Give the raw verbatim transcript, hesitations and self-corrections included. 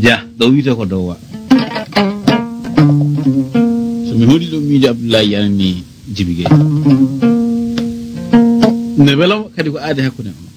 ja do wita ko dowa so mi hodi do mi Abdoulaye yani jibige ne belam kadi ko aade hakkunde